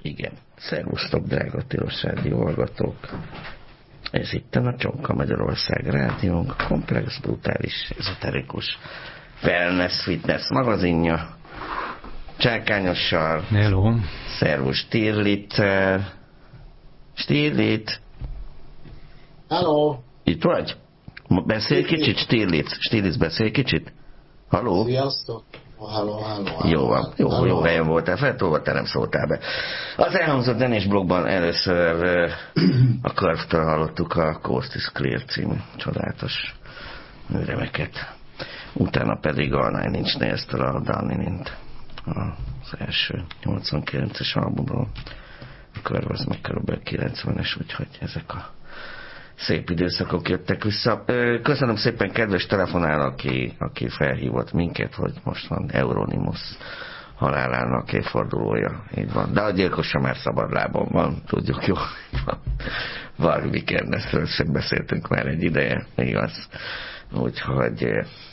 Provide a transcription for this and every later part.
Igen. Szervusztok, drága Tilos Rádió hallgatók. Ez itt a Csonka Magyarország rádiónk, komplex, brutális, ezoterikus wellness, fitness magazinja. Csákányossal. Hello. Szervus Stirlitzel. Stirlit. Hello. Itt vagy? Beszélj kicsit, Stirlitz. Stirlitz, beszélj kicsit. Halló? Sziasztok. Hello. Jó van, jó helyen voltál, feltolva, te nem szóltál be. Az elhangzott Denés blogban először a Curve-től hallottuk a Coast is Clear című csodálatos műremeket. Utána pedig a Nine Inch Nails-től a Downey-Nint, az első 89-es albumról. A Curve az meg kb. 90-es, úgyhogy ezek a szép időszakok jöttek vissza. Köszönöm szépen kedves telefonál, aki felhívott minket, hogy most van Euronymous halálának évfordulója. Így van. De a gyilkosa már szabadlábon van, tudjuk jó. Varg Vikernesről sem beszéltünk már egy ideje, igaz. Úgyhogy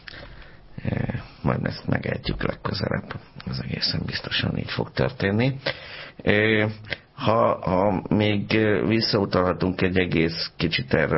majd ezt megejtjük legközelebb. Ez egészen biztosan így fog történni. Ha még visszautalhatunk egy egész kicsit erre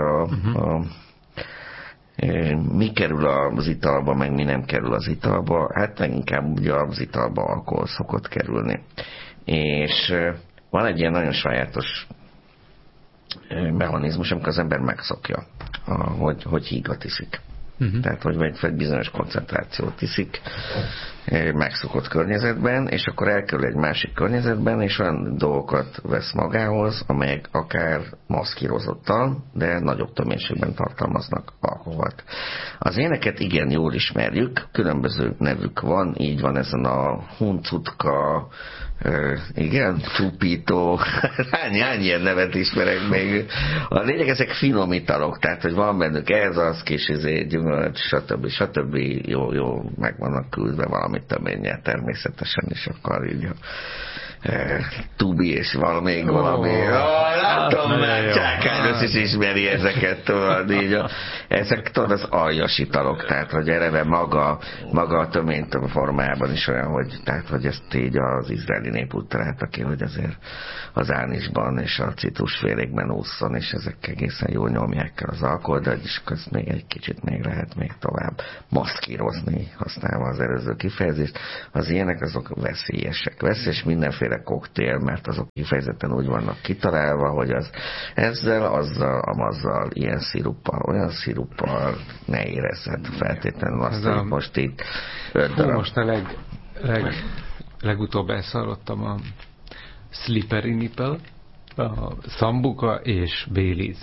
mi kerül az italba, meg mi nem kerül az italba, hát leginkább ugye az italba alkohol szokott kerülni. És van egy ilyen nagyon sajátos mechanizmus, amikor az ember megszokja, hogy hígat iszik. Tehát, hogy egy bizonyos koncentrációt iszik megszokott környezetben, és akkor elkerül egy másik környezetben, és olyan dolgokat vesz magához, amelyek akár maszkírozottan, de nagyobb töménységben tartalmaznak alkoholt. Az éneket igen jól ismerjük, különböző nevük van, így van ezen a huncutka, igen, csupító, hány ilyen nevet ismerek még. A lényeg, ezek finom italok, tehát, hogy van bennük ez, az kis gyümölcs, stb. Jó, meg vannak küldve valamit töménnyel természetesen, és akkor így tubi és valami. Látom, Csákányosz is ismeri ezeket, tudod, így ezek tudod az aljas italok, tehát, hogy eleve maga a tömény formájában is olyan, hogy ezt így az izraeli nép úgy találta ki, hogy azért az ánisban és a citrusfélékben ússzon, és ezek egészen jól nyomják el az alkohol, de is ezt még egy kicsit még lehet még tovább maszkírozni, használva az előző kifejezést. Az ilyenek azok veszélyesek. Veszélyes mindenféle koktél, mert azok kifejezetten úgy vannak kitalálva, hogy az ezzel, azzal, ilyen sziruppal, olyan sziruppal ne érezzed feltétlenül azt, hogy most itt 5 darab. Most a legutóbb elszállottam a Slippery Nipple, a Sambuca és Baileys.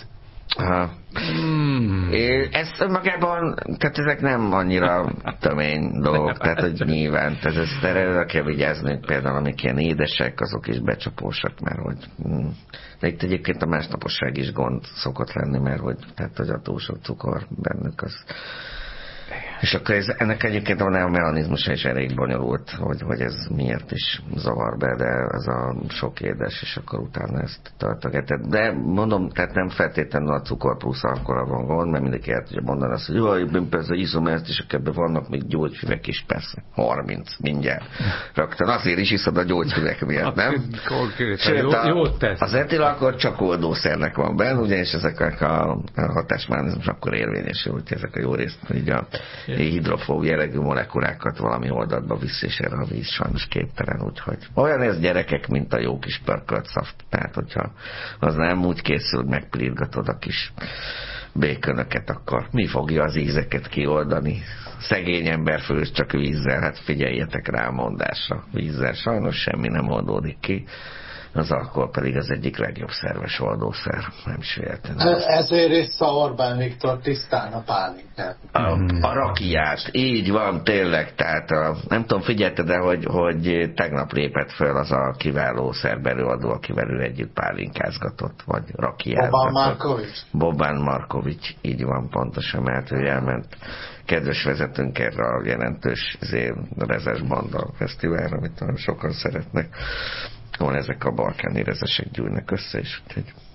Ez magában, tehát ezek nem annyira tömény dolgok, tehát hogy nyilván, ezt erre kell vigyázni, például amik ilyen édesek, azok is becsapósak, mert hogy de itt egyébként a másnaposság is gond szokott lenni, mert hogy a túl sok cukor bennük az. És akkor ennek egyébként a mechanizmusa is elég bonyolult, hogy ez miért is zavar be, de ez a sok édes, és akkor utána ezt tartogatod. De mondom, tehát nem feltétlenül a cukor plusz alkoholra van gond, mert mindenki el tudja mondani azt, hogy jaj, én persze iszom ezt, és ebben vannak még gyógyfüvek is, persze. 30 mindjárt. Rögtön azért is iszod a gyógyfüvek miatt, nem? Sőt, az etil akkor csak oldószernek van benne, ugyanis ezeknek a hatásmechanizmus akkor érvényesül, hogy ezek a jó részt, hogy a hidrofób jellegű molekulákat valami oldatba visz, és erre a víz sajnos képtelen, úgyhogy olyan ez gyerekek, mint a jó kis pörkölt szaft, tehát hogyha az nem úgy készül, hogy megplírgatod a kis békönöket, akkor mi fogja az ízeket kioldani? Szegény ember főz csak vízzel, hát figyeljetek rá a mondásra, vízzel sajnos semmi nem oldódik ki, az alkohol pedig az egyik legjobb szerves oldószer, nem sérteni. Ezért issza Orbán Viktor tisztán a pálinkát. A rakiát, így van, tényleg, tehát nem tudom, figyelted, de hogy tegnap lépett föl az a kiváló szerbelőadó, akivel ő együtt pálinkázgatott, vagy rakiázgatott. Boban Markovics, így van, pontosan, mert ő elment kedves vezetőnk erre a jelentős rezes banda fesztiválra, amit nagyon sokan szeretnek, ahol ezek a balkáni rezesek gyűlnek össze, és úgyhogy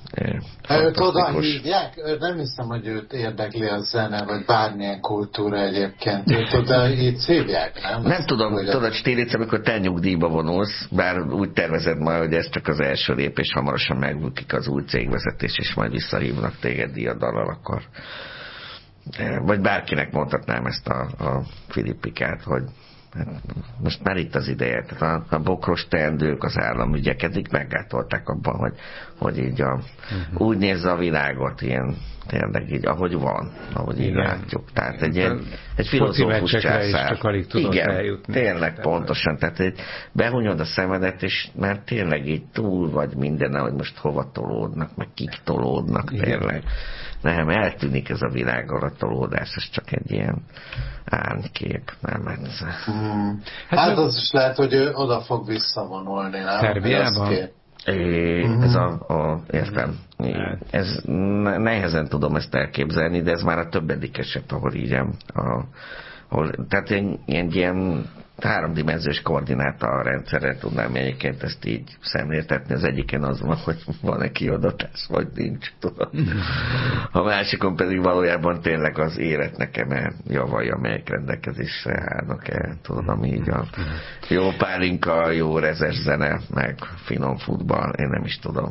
Őt oda hívják? Nem hiszem, hogy őt érdekli a zene, vagy bármilyen kultúra egyébként. Őt oda így hívják, nem? Nem tudom, tudod, Stilic, amikor te nyugdíjba vonulsz, bár úgy tervezed majd, hogy ez csak az első lépés, hamarosan megbukik az új cégvezetés, és majd visszahívnak téged diadallal, akkor... Vagy bárkinek mondhatnám ezt a Filippikát, hogy most már itt az ideje, tehát a bokros teendők, az államügyek eddig meggátolták abban, hogy így úgy nézze a világot, ilyen tényleg így, ahogy van, ahogy így látjuk. Tehát egy filozófus császár. Igen, eljutni. Tényleg pontosan. Tehát behunyod a szemedet, és már tényleg így túl vagy minden, hogy most hova tolódnak, meg kik tolódnak, tényleg. Nem, eltűnik ez a világgal a tolódás, ez csak egy ilyen árnykép, nem ez. Hát az is lehet, hogy ő oda fog visszavonulni, nem? Szerbiában? Ez értem. Ez nehezen tudom ezt elképzelni, de ez már a többedik eset, ahol így tehát ilyen háromdimenziós koordináta rendszerrel tudnám egyébként ezt így szemléltetni. Az egyiken az van, hogy van-e kiadatás, vagy nincs, tudod. A másikon pedig valójában tényleg az élet nekem javai, amelyek rendelkezésre állnak el, tudod, ami így a jó pálinka, jó rezes zene, meg finom futball, én nem is tudom.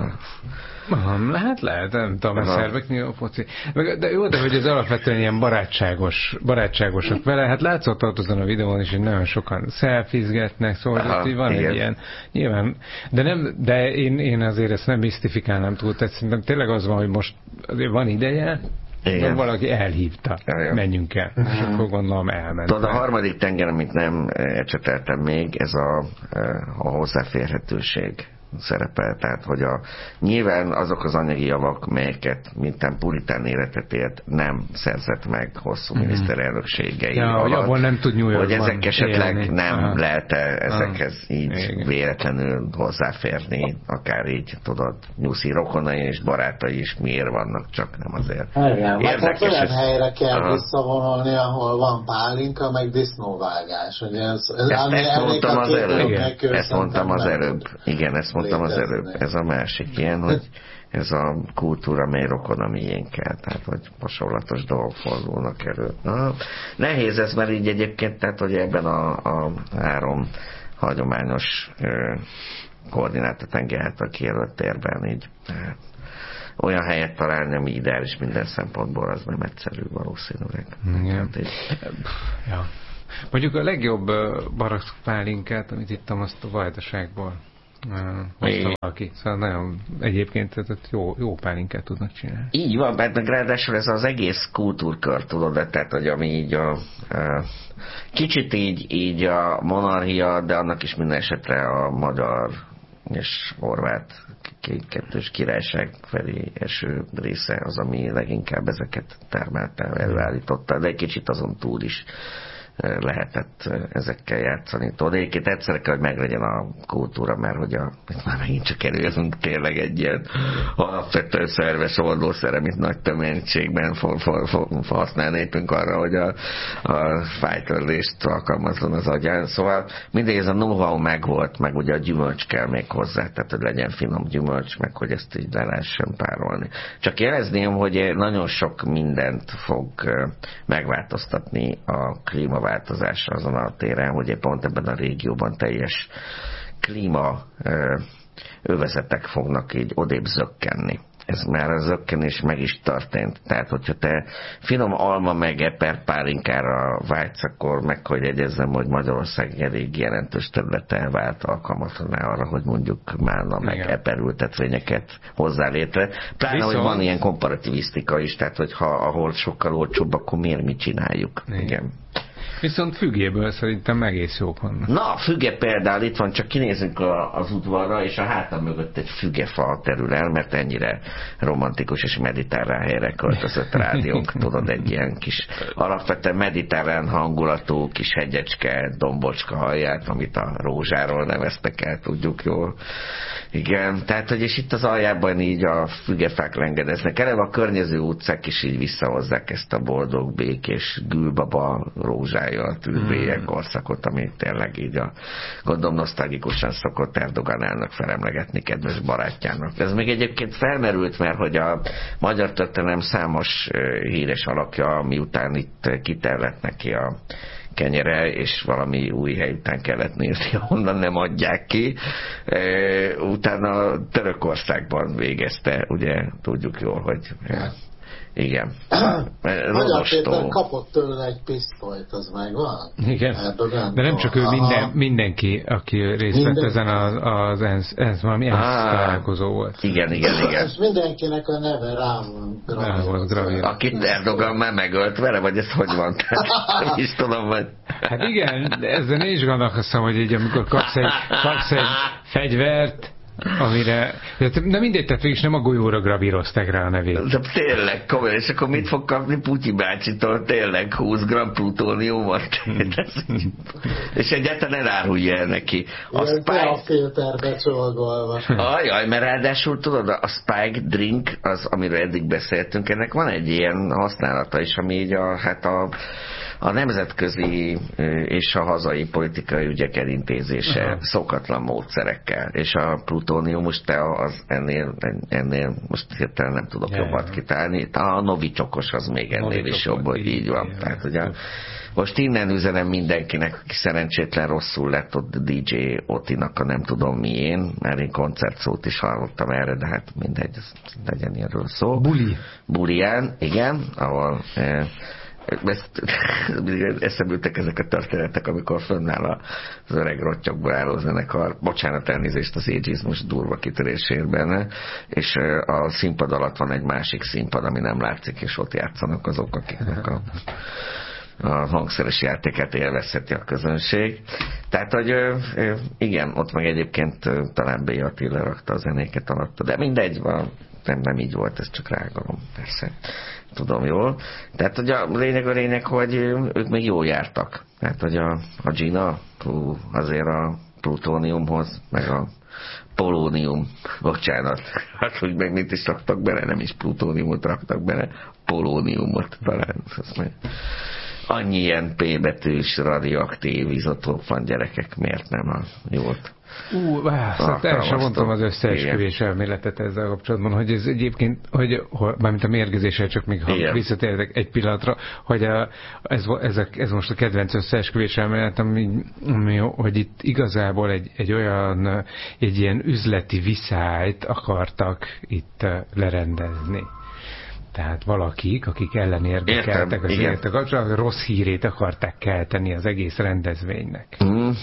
Lehet, nem tudom, a szerveknél a foci. De jó, de hogy ez alapvetően ilyen barátságosak vele. Hát látszott azon a videón is, hogy nagyon sokan szelfizgetnek, szóval hogy van egy ilyen, nyilván, de én azért ezt nem misztifikálnám túl, tehát szerintem tényleg az van, hogy most azért van ideje, de valaki elhívta, menjünk el, és akkor gondolom elment. Tudod, a harmadik tenger, amit nem ecseteltem még, ez a hozzáférhetőség szerepel, tehát hogy nyilván azok az anyagi javak, melyeket minden puritán életet élt, nem szerzett meg hosszú miniszterelnökségei alatt, hogy nem tud hogy ezek esetleg élni. Nem lehet ezekhez így véletlenül hozzáférni, akár így, tudod, nyuszi rokonai és barátai is miért vannak, csak nem azért. Érdekes, olyan helyre kell visszavonulni, ahol van pálinka, meg disznóvágás. Hogy ezt mondtam az előbb. Igen, ezt mondtam az előbb. Ez a másik ilyen, hogy ez a kultúra, mely rokon a miénkkel, tehát hogy hasonlatos dolgok fordulnak elő. Nehéz ez, mert így egyébként, tehát hogy ebben a három hagyományos koordináta tenger által kijelölt térben így olyan helyet találni, ami ideális minden szempontból, az nem egyszerű valószínűleg. Igen. Ja. Mondjuk a legjobb barakszpálinkát, amit ittam, azt a Vajdaságból hozta valaki. Szóval nagyon egyébként jó pálinkát tudnak csinálni. Így van, mert ráadásul ez az egész kultúrkör, tudod, tehát, hogy ami így kicsit így a monarchia, de annak is minden esetre a magyar és horvát kettős királyság felé eső része az, ami leginkább ezeket termelte, előállította, de egy kicsit azon túl is lehetett ezekkel játszani. Tudod, egyébként egyszer kell, hogy meglegyen a kultúra, mert hogy itt már megint csak előzünk tényleg egy ilyen alapvetően szerves oldószer, amit nagy töménységben használ népünk arra, hogy a fájtörlést alkalmazzon az agyán. Szóval mindegy, ez a know-how megvolt, meg ugye a gyümölcs kell még hozzá, tehát hogy legyen finom gyümölcs, meg hogy ezt így le lehessen párolni. Csak jelezném, hogy nagyon sok mindent fog megváltoztatni a klímaváltozásra azon a téren, hogy pont ebben a régióban teljes klíma övezetek fognak így odébb zökkenni. Ez már a zökkenés meg is történt. Tehát, hogyha te finom alma meg eper pálinkára vágysz, akkor meg hogy jegyezzem, hogy Magyarország elég jelentős területe vált alkalmatlaná arra, hogy mondjuk málna meg eperültetvényeket hozzá létre. Pláne, hogy van ilyen komparativisztika is, tehát, hogy ahol sokkal olcsóbb, akkor miért mi csináljuk. Igen. Viszont fügéből szerintem egész jók vannak. Na, füge például itt van, csak kinézünk az udvarra, és a hátam mögött egy fügefa terül el, mert ennyire romantikus és mediterrán helyre költözött rádiónk. Tudod, egy ilyen kis alapvetően mediterrán hangulatú kis hegyecske, dombocska alját, amit a rózsáról neveztek el, tudjuk jól. Igen, tehát, hogy és itt az aljában így a fügefák lengedeznek. Eleve a környező utcák is így visszahozzák ezt a boldog, békés, gülbaba rózsáját megtalálja a tűzbélyek korszakot, ami tényleg így gondolom nosztalgikusan szokott Erdogan elnök felemlegetni kedves barátjának. Ez még egyébként felmerült, mert hogy a magyar történelem számos híres alakja, miután itt kitellett neki a kenyere, és valami új hely után kellett nézni, ahonnan nem adják ki. Utána Törökországban végezte, végezte, ugye tudjuk jól, hogy igen. Magyar Péter kapott tőle egy pisztolyt, az megvan? Igen. De nem csak ő, mindenki, aki részt vett ezen az ENSZ valami ENSZ találkozó volt. Igen. És mindenkinek a neve rá volt gravírozva. Akit Erdogan már megölt vele, vagy ez hogy van? Nem is tudom, vagy... Hát igen, de ezzel én is gondolkoztam, hogy így amikor kapsz egy fegyvert, amire... De mindegy, tehát végig nem a golyóra gravírozták rá a nevét. De tényleg, komolyan, és akkor mit fog kapni Putyi bácsitól? Tényleg 20 g plutóniumot? És egyáltalán elárulja el neki. A filterbe csolgolva. Ajaj, mert ráadásul tudod, a Spike drink, az, amiről eddig beszéltünk, ennek van egy ilyen használata is, ami így a nemzetközi és a hazai politikai ügyek elintézése szokatlan módszerekkel. És a plutónium most az ennél most hirtelen nem tudok jobbat kitálni. A novicsokos az még ennél is jobb, hogy így van. Tehát ugye most innen üzenem mindenkinek, aki szerencsétlen rosszul lett ott DJ Otinak a nem tudom mién, mert én koncertszót is hallottam erre, de hát mindegy, ez legyen ilyenről szó. Bulián, igen, ahol eszemültek ezek a történetek, amikor fönnáll az öreg rottyokból álló zenekar, bocsánat, elnézést az ageizmus durva kitörésért benne, és a színpad alatt van egy másik színpad, ami nem látszik, és ott játszanak azok, akiknek a hangszeres játékát élvezheti a közönség. Tehát, hogy igen, ott meg egyébként talán B. Attila rakta a zenéket alatt, de mindegy, nem így volt, ez csak rágalom, persze. Tudom jól. Tehát, hogy a lényeg, hogy ők még jól jártak. Tehát, hogy a Gina azért a plutóniumhoz, meg a polónium, bocsánat, hát, hogy meg mit is raktak bele, nem is plutóniumot raktak bele, polóniumot talán. Annyi ilyen P betűs radioaktív izotóp van, gyerekek, miért nem a jót? El sem mondtam az összeesküvés elméletet ezzel kapcsolatban, hogy ez egyébként, hogy mármint a mérgezéssel, csak még ha visszatértek egy pillanatra, hogy ez most a kedvenc összeesküvés elmélet, hogy itt igazából egy ilyen üzleti viszályt akartak itt lerendezni. Tehát valakik, akik ellenérdekeltek az életek kapcsolatban, rossz hírét akarták kelteni az egész rendezvénynek.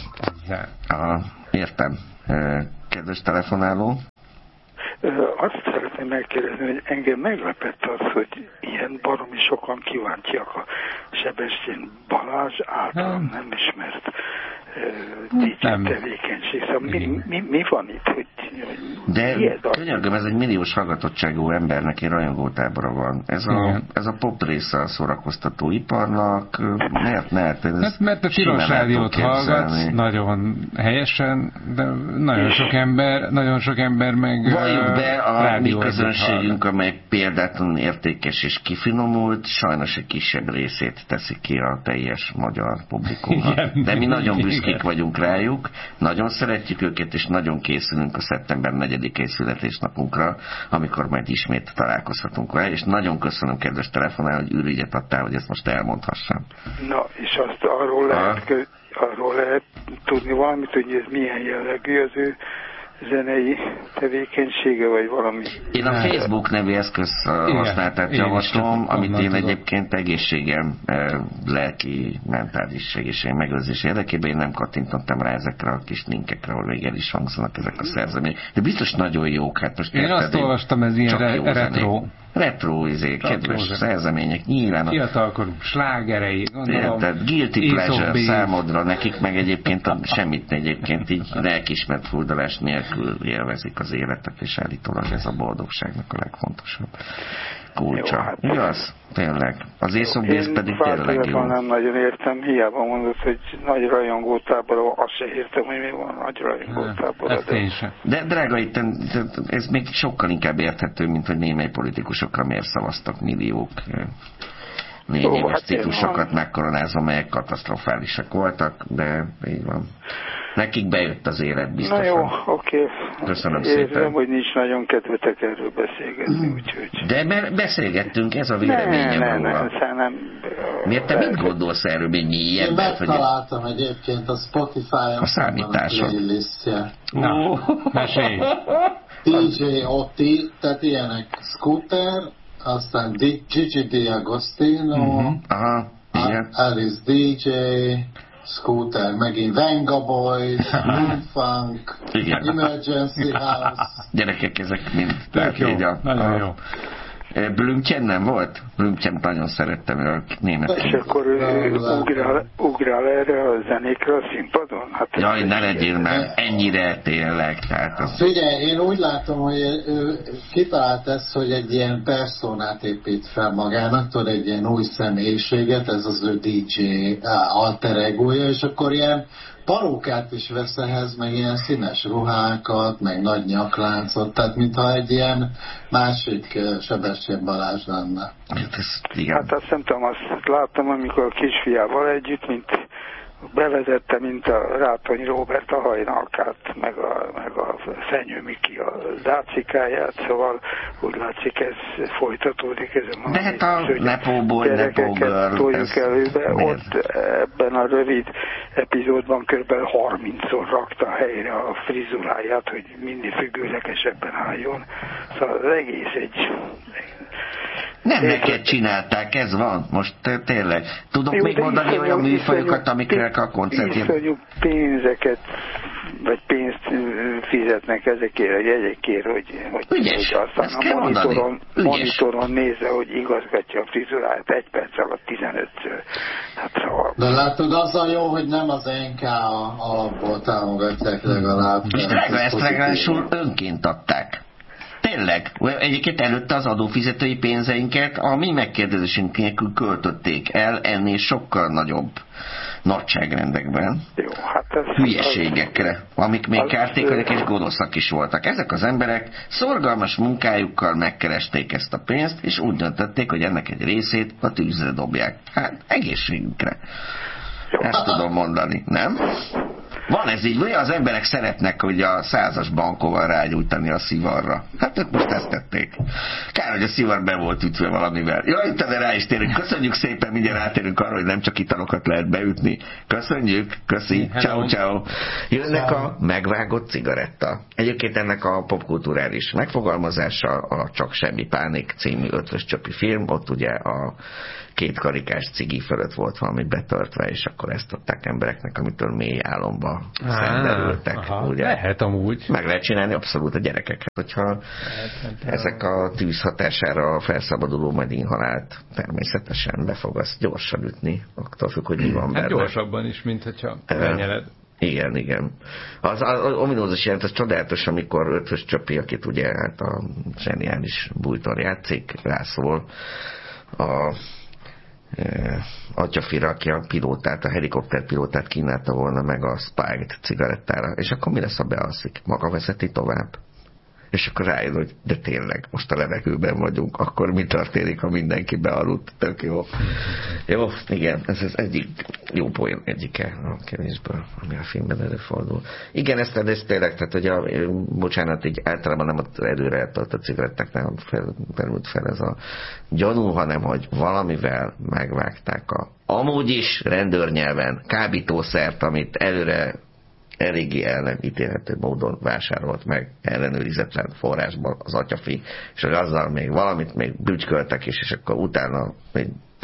Értem. Kedves telefonáló? Azt szeretném megkérdezni, hogy engem meglepett az, hogy ilyen baromi sokan kíváncsiak a Sebestyén Balázs általán nem ismert tevékenység. Szóval mi van itt, hogy de könyörgöm, ez egy milliós hallgatottságú embernek egy rajongótábora van. Ez a pop része a szórakoztató iparnak. Miért ne? Mert a Tilos Rádiót hallgatsz nagyon helyesen, de nagyon sok ember meg valljuk be, a mi közönségünk, amely példátlanul értékes és kifinomult, sajnos egy kisebb részét teszik ki a teljes magyar publikumnak. De mi nagyon büszkék vagyunk rájuk, nagyon szeretjük őket, és nagyon készülünk a szeptember 4-i születésnapunkra, amikor majd ismét találkozhatunk vele, és nagyon köszönöm, kedves telefonál, hogy ürügyet adtál, hogy ezt most elmondhassam. Na, és azt arról lehet tudni valamit, hogy ez milyen jellegű az ő zenei tevékenysége, vagy valami? Én a Facebook nevű eszköz használatát javaslom, amit én egyébként egészségem, lelki, mentális egészségem megőrzés érdekében én nem kattintottam rá ezekre a kis linkekre, ahol végig is hangzanak ezek a szerzemények. De biztos nagyon jók. Hát most én azt olvastam, ez ilyen retro kedves szerzemények, nyilván fiatalkorú slágerei, gondolom. Tehát guilty pleasure számodra, nekik meg egyébként semmit egyébként így lelkismert furdalás nélkül élvezik az életet, és állítólag ez a boldogságnak a legfontosabb kulcsa. Igaz? Tényleg. Az Aesop pedig tényleg jó. Nem nagyon értem, hiába mondod, hogy nagy rajongótábor, azt se értem, hogy mi van nagy rajongótábor. De drága, itt ez még sokkal inkább érthető, mint hogy némely politikusokra miért szavaztak milliók. 4 éves ciklusokat megkoronázom, melyek katasztrofálisak voltak, de így van. Nekik bejött az élet biztosan. Na jó, oké. Köszönöm szépen. Érzem, hogy nincs nagyon kedvetek erről beszélgetni, úgyhogy... De beszélgettünk, ez a véleményem róla. Nem. Miért te mit gondolsz erről, még mélyen? Én megtaláltam egyébként a Spotify-on a számításod. playlistje. Na, mesélj. DJ Otti, tehát ilyenek Scooter, aztán Gigi D'Agostino, Alice DJ, Scooter, megint Venga Boys, Funk, Emergency House. Gyerekek, ezek mind. Tök jó, nagyon jó. Blümchen nem volt? Blümchen nagyon szerettem, ő a német. És akkor ugrál erre a zenékre a színpadon? Hát jaj, ne legyél már ennyire tényleg. Tehát az... Figyelj, én úgy látom, hogy ő kitalált ezt, hogy egy ilyen personát épít fel magának, tudod, egy ilyen új személyiséget, ez az ő DJ alter egója, és akkor ilyen parókát is vesz ehhez, meg ilyen színes ruhákat, meg nagy nyakláncot, tehát mintha egy ilyen másik Sebestyén Balázs lenne. Hát azt nem tudom, azt láttam, amikor a kisfiával együtt, mint bevezette, mint a Rátony Róbert a hajnalkát, meg a Fenyő Miki a dácikáját, szóval úgy látszik, ez folytatódik. Ez de hát a Nepóból, gyerekeket toljuk előbe. Ott ebben a rövid epizódban kb. 30-szor rakta helyre a frizuráját, hogy mindig függőlegesebben álljon. Szóval az egész egy... Nem neked csinálták, ez van. Most tényleg. Tudok jó, még mondani olyan műfajokat, amikre a koncertjén... Iszonyú pénzeket, vagy pénzt fizetnek ezekért a jegyekért, hogy aztán a monitoron nézze, hogy igazgatja a frizuráját 1 perc alatt 15-ször. Hát szóval... De látod, az a jó, hogy nem az NK alapból támogatják legalább. És ezt legalábbsul önként adták. Tényleg, egyébként előtte az adófizetői pénzeinket a mi megkérdezésünk nélkül költötték el ennél sokkal nagyobb nagyságrendekben. Jó, hát ez hülyeségekre, amik még kártékonyak és gonoszak is voltak. Ezek az emberek szorgalmas munkájukkal megkeresték ezt a pénzt, és úgy döntötték, hogy ennek egy részét a tűzre dobják. Hát egészségükre. Ezt tudom mondani, nem? Van ez így, az emberek szeretnek, hogy a 100-as bankóval rágyújtani a szivarra. Hát ők most ezt tették. Kár, hogy a szivar be volt ütve valamivel. Jaj, utána rá is térünk. Köszönjük szépen, mindjárt rátérünk arra, hogy nem csak italokat lehet beütni. Köszönjük, köszi, ciao. Jönnek a megvágott cigaretta. Egyébként ennek a popkulturális megfogalmazása a Csak semmi pánik című Ötvös Csöpi film. Ott ugye a 2 karikás cigi fölött volt valami betörtve, és akkor ezt adták embereknek, amitől mély álomba szenderültek. Ugye? Lehet amúgy. Meg lehet csinálni abszolút a gyerekeket, hogyha ezek a tűz hatására felszabaduló majd inhalált természetesen be fog azt gyorsan ütni, attól függ, hogy mi van benne. Hát gyorsabban is, mint hogyha elnyeled. Igen. Az ominózus jelent, az csodálatos, amikor Ötvös Csöpi, akit ugye hát a zseniális Bújtor játszik, rászól a Atyafira, aki a pilótát, a helikopterpilótát kínálta volna meg a Spiked cigarettára, és akkor mi lesz, ha bealszik? Maga vezeti tovább? És akkor rájön, hogy de tényleg, most a levegőben vagyunk, akkor mi történik, ha mindenki bealudt? Tök jó. Jó, igen, ez egyik jó poén egyike a kevésből, ami a filmben előfordul. Igen, ez tényleg, tehát hogy bocsánat, így általában nem az előre eltöltött cigarettáknál felült fel ez a gyanú, hanem hogy valamivel megvágták amúgy is rendőrnyelven kábítószert, amit előre eléggé el nem ítélhető módon vásárolt meg ellenőrizetlen forrásban az atyafi, és hogy azzal még valamit még bütyköltek is, és akkor utána még...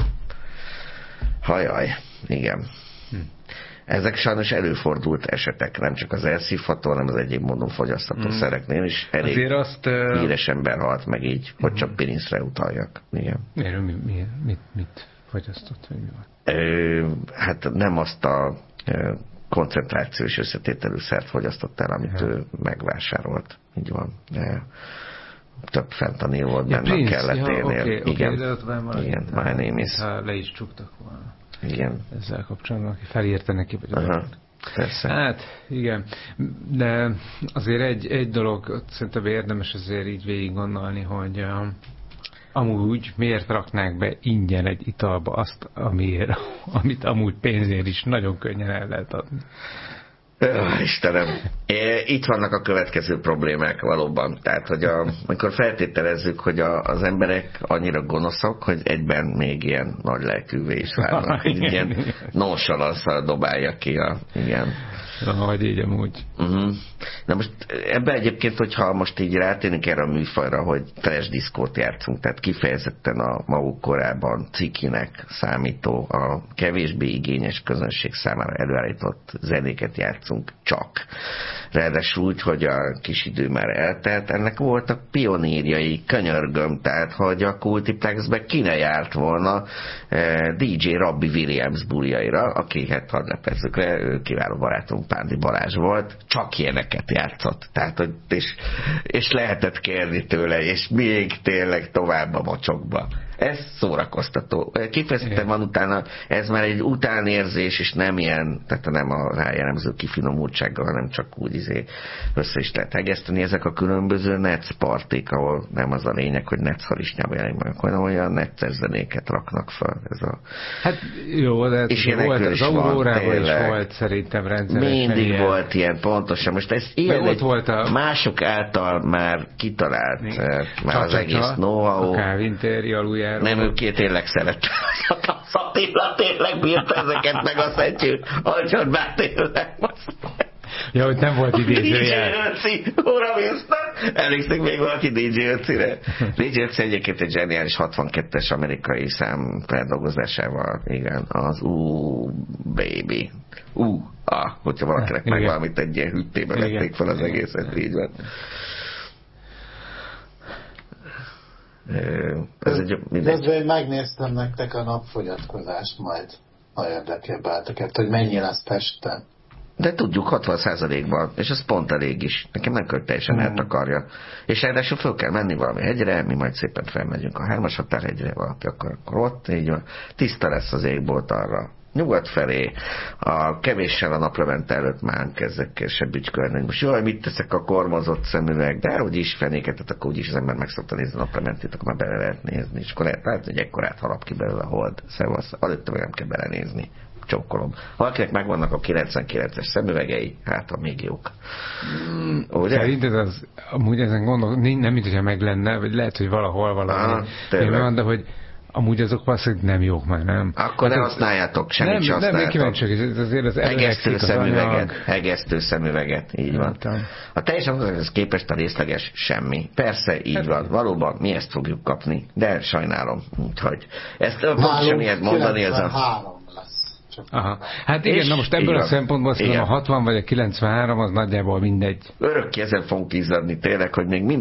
Hajaj, igen. Ezek sajnos előfordult esetek, nem csak az elszívható, hanem az egyéb módon fogyasztható szereknél is elég híres ember halt meg így, hogy csak pirinszre utaljak. Igen. Mit fogyasztott? Vagy mi volt? Hát nem azt a koncentrációs összetételű szert fogyasztott el, amit ő megvásárolt. Így van. De több fentanyl volt benne a kelleténél. Igen, my name is. Ha le is csuktak volna. Igen. Ezzel kapcsolatban, aki felírta neki, vagy persze. Hát, igen. De azért egy dolog, szerintem érdemes azért így végig gondolni, hogy amúgy miért raknák be ingyen egy italba azt, amit amúgy pénzért is nagyon könnyen el lehet adni. Istenem, itt vannak a következő problémák valóban. Tehát, hogy amikor feltételezzük, hogy az emberek annyira gonoszak, hogy egyben még ilyen nagy lelkűvé is válnak. Ilyen nonchalanszal dobálja ki igen. Vagy így amúgy. Na most ebben egyébként, hogyha most így rátérünk erre a műfajra, hogy trash diszkót játszunk, tehát kifejezetten a maguk korában cikinek számító, a kevésbé igényes közönség számára előállított zenéket játszunk csak. Ráadásul úgy, hogy a kis idő már eltelt, ennek voltak pionírjai, könyörgöm, tehát hogy a Kultiplexbe ki ne járt volna DJ Robbie Williams buljaira, aki, hát hadd lepezzük le, ő kiváló barátunk Pándi Balázs volt, csak ilyeneket játszott. Tehát, hogy és lehetett kérni tőle, és még tényleg tovább a mocsokba. Ez szórakoztató. Kifejezetten van utána, ez már egy utánérzés, és nem ilyen, tehát nem a rájellemző kifinomultsággal, hanem csak úgy össze is lehet hegeszteni. Ezek a különböző netsz partik, ahol nem az a lényeg, hogy netsz harisnyába jelenik meg, hanem olyan nettes zenéket raknak fel. Hát jó, de volt az Aurórában is volt szerintem rendszeresen. Mindig ilyen. Volt ilyen, pontosan. Most ez ilyen volt mások által már kitalált már az egész know-how. A Kávintéri aluljáról. Nem, ők tényleg szeret. Attila tényleg bírta ezeket meg a szentyűt. Hagyjad már tényleg. Ja, hogy nem volt idézőjel. DJ Ötzi, uramisten! Emlékszik még valaki DJ Ötzire? DJ Ötzi egyébként egy zseniális 62-es amerikai szám feldolgozásával, igen, az Baby. Hogyha valakinek meg valamit egy ilyen hűtébe vették fel az egészet, így van. Közben megnéztem nektek a napfogyatkozást majd, ha érdekel benneteket, hogy mennyi lesz Pesten. De tudjuk 60%-ban, és ez pont elég is. Nekem nem kell teljesen eltakarja. És ráadásul föl kell menni valami hegyre, mi majd szépen felmegyünk a 3-as határhegyre, valaki akkor ott, így van. Tiszta lesz az égbolt arra. Nyugat felé, a kevéssel a naplemente előtt már kezdek se bütykölni. Most jaj, mit teszek a kormozott szemüveg, de hogy is fenéket, tehát akkor úgyis az ember meg szokta nézni a naplementét, akkor már bele lehet nézni, és akkor lehet látni, hogy ekkorát halap ki belőle a hold. Szevasz, előtte meg nem kell belenézni. Csókolom. Valakinek megvannak a 99-es szemüvegei, hát a még jók. Szerinted az, amúgy ezen gondolok, nem mint hogyha meg lenne, vagy lehet, hogy valahol valami. De hogy amúgy azok valószínűleg nem jók már, nem? Akkor ne használjátok, semmit sem használjátok. Nem kíváncsiak, azért az hegesztő szemüveget, így van. A teljes hangzáshoz képest a részleges semmi. Persze, így van, valóban mi ezt fogjuk kapni, de sajnálom, úgyhogy ezt pontosan ilyet mondani, ez a... Aha. Hát igen, na most ebből a szempontból szerintem a 60 vagy a 93 az nagyjából mindegy. Örökké ezen fogunk izzadni tényleg, hogy még